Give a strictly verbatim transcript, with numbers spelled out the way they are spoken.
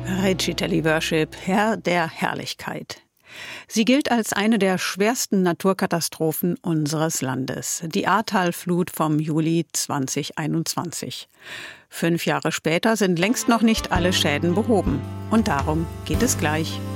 Recitali Worship, Herr der Herrlichkeit. Sie gilt als eine der schwersten Naturkatastrophen unseres Landes, die Ahrtalflut vom Juli zweitausendeinundzwanzig. Fünf Jahre später sind längst noch nicht alle Schäden behoben. Und darum geht es gleich.